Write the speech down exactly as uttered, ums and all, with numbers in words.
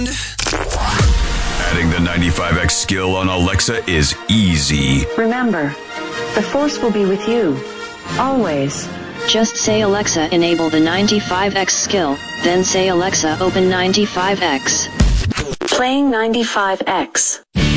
Adding the ninety-five X skill on Alexa is easy. Remember, the Force will be with you. Always. Just say Alexa enable the ninety-five X skill, then say Alexa open ninety-five X. Playing ninety-five X.